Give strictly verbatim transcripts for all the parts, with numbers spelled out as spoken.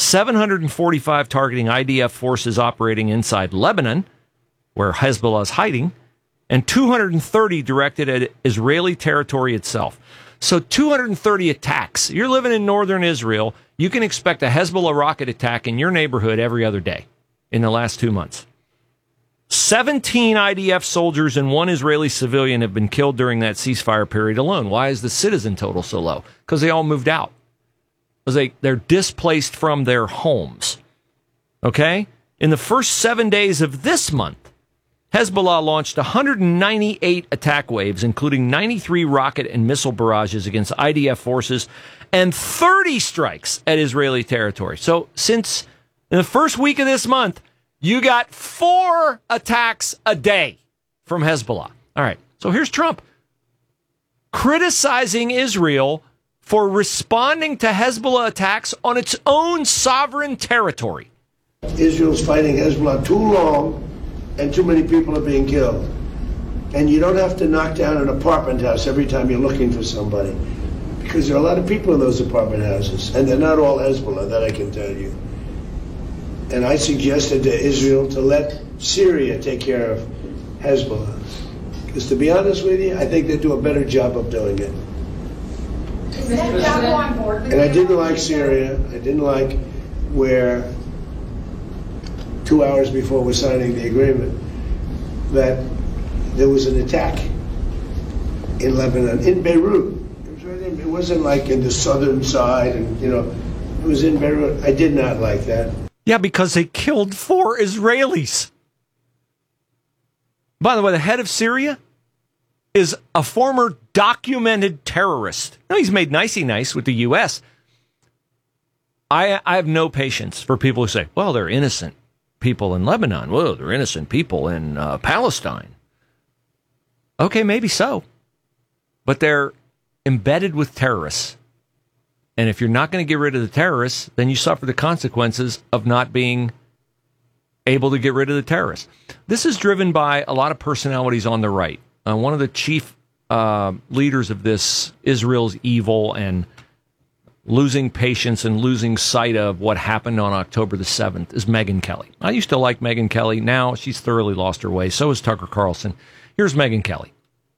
seven hundred forty-five targeting I D F forces operating inside Lebanon, where Hezbollah is hiding, and two hundred thirty directed at Israeli territory itself. So two hundred thirty attacks. You're living in northern Israel, you can expect a Hezbollah rocket attack in your neighborhood every other day in the last two months. seventeen I D F soldiers and one Israeli civilian have been killed during that ceasefire period alone. Why is the citizen total so low? Because they all moved out. Because they, they're displaced from their homes. Okay? In the first seven days of this month, Hezbollah launched one hundred ninety-eight attack waves, including ninety-three rocket and missile barrages against I D F forces and thirty strikes at Israeli territory. So since in the first week of this month, you got four attacks a day from Hezbollah. All right, so here's Trump criticizing Israel for responding to Hezbollah attacks on its own sovereign territory. Israel's fighting Hezbollah too long, and too many people are being killed. And you don't have to knock down an apartment house every time you're looking for somebody, because there are a lot of people in those apartment houses, and they're not all Hezbollah, that I can tell you. And I suggested to Israel to let Syria take care of Hezbollah. Because to be honest with you, I think they do a better job of doing it. Is that job on board? And I didn't like Syria. I didn't like where two hours before we're signing the agreement, that there was an attack in Lebanon, in Beirut. It, was right in, it wasn't like in the southern side, and you know, it was in Beirut. I did not like that. Yeah, because they killed four Israelis. By the way, the head of Syria is a former documented terrorist. Now, he's made nicey nice with the U S. I, I have no patience for people who say, well, they're innocent people in Lebanon. Well, they're innocent people in uh, Palestine. Okay, maybe so. But they're embedded with terrorists. And if you're not going to get rid of the terrorists, then you suffer the consequences of not being able to get rid of the terrorists. This is driven by a lot of personalities on the right. Uh, one of the chief uh, leaders of this, Israel's evil and losing patience and losing sight of what happened on October the seventh, is Megyn Kelly. I used to like Megyn Kelly. Now she's thoroughly lost her way. So is Tucker Carlson. Here's Megyn Kelly.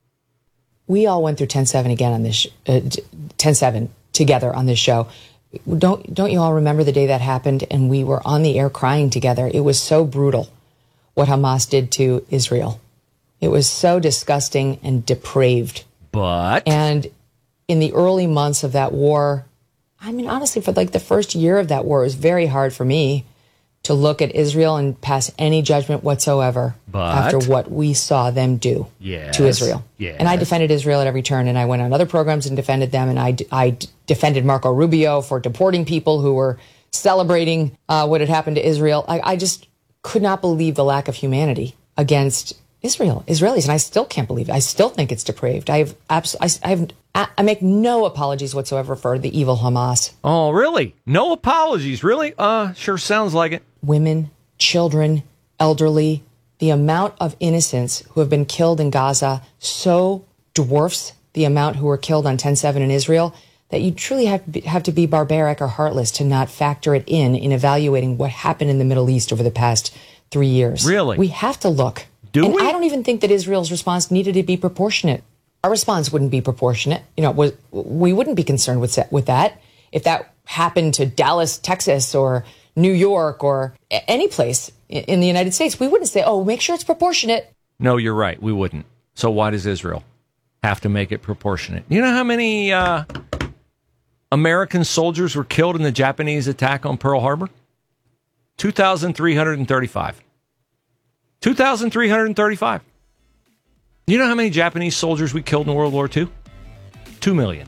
We all went through ten seven again on this, sh- uh, ten seven together on this show. Don't don't you all remember the day that happened and we were on the air crying together? It was so brutal what Hamas did to Israel. It was so disgusting and depraved. But and in the early months of that war, I mean, honestly, for like the first year of that war, it was very hard for me to look at Israel and pass any judgment whatsoever but, after what we saw them do yes, to Israel. Yes. And I defended Israel at every turn, and I went on other programs and defended them, and I, I defended Marco Rubio for deporting people who were celebrating uh, what had happened to Israel. I, I just could not believe the lack of humanity against Israel, Israelis, and I still can't believe it. I still think it's depraved. I have abs- I, I have I make no apologies whatsoever for the evil Hamas. Oh, really? No apologies, really? Uh, sure sounds like it. Women, children, elderly, the amount of innocents who have been killed in Gaza so dwarfs the amount who were killed on ten seven in Israel that you truly have to be, have to be barbaric or heartless to not factor it in in evaluating what happened in the Middle East over the past three years. Really? We have to look. Do and we? I don't even think that Israel's response needed to be proportionate. Our response wouldn't be proportionate. You know, was, we wouldn't be concerned with with that if that happened to Dallas, Texas, or New York, or any place in the United States. We wouldn't say, "Oh, make sure it's proportionate." No, you're right. We wouldn't. So why does Israel have to make it proportionate? You know how many uh, American soldiers were killed in the Japanese attack on Pearl Harbor? two thousand three hundred thirty-five. two thousand three hundred thirty-five. You know how many Japanese soldiers we killed in World War Two? Two million.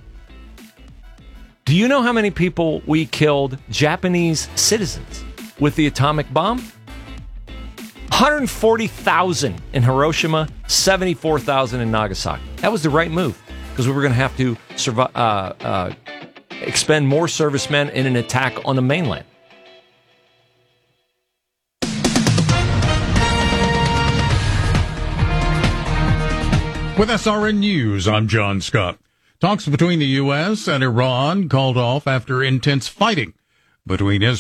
Do you know how many people we killed, Japanese citizens, with the atomic bomb? one hundred forty thousand in Hiroshima, seventy-four thousand in Nagasaki. That was the right move, because we were going to have to survive, uh, uh, expend more servicemen in an attack on the mainland. With S R N News, I'm John Scott. Talks between the U S and Iran called off after intense fighting between Israel